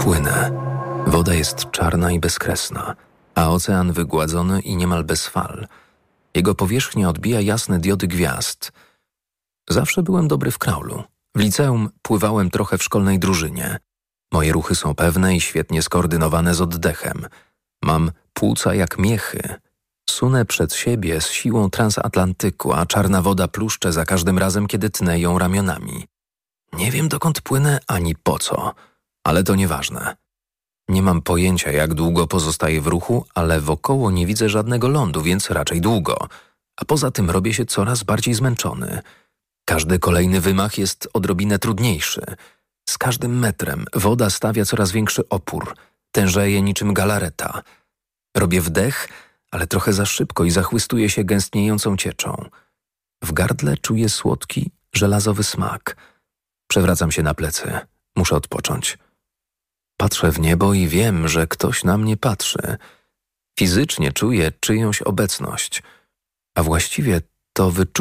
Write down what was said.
Płynę. Woda jest czarna i bezkresna, a ocean wygładzony i niemal bez fal. Jego powierzchnia odbija jasne diody gwiazd. Zawsze byłem dobry w kraulu. W liceum pływałem trochę w szkolnej drużynie. Moje ruchy są pewne i świetnie skoordynowane z oddechem. Mam płuca jak miechy. Sunę przed siebie z siłą transatlantyku, a czarna woda pluszcze za każdym razem, kiedy tnę ją ramionami. Nie wiem, dokąd płynę ani po co, ale to nieważne. Nie mam pojęcia, jak długo pozostaję w ruchu, ale wokoło nie widzę żadnego lądu, więc raczej długo. A poza tym robię się coraz bardziej zmęczony. Każdy kolejny wymach jest odrobinę trudniejszy. Z każdym metrem woda stawia coraz większy opór. Tężeje niczym galareta. Robię wdech, ale trochę za szybko i zachłystuję się gęstniejącą cieczą. W gardle czuję słodki, żelazowy smak. Przewracam się na plecy. Muszę odpocząć. Patrzę w niebo i wiem, że ktoś na mnie patrzy. Fizycznie czuję czyjąś obecność, a właściwie to wyczuwam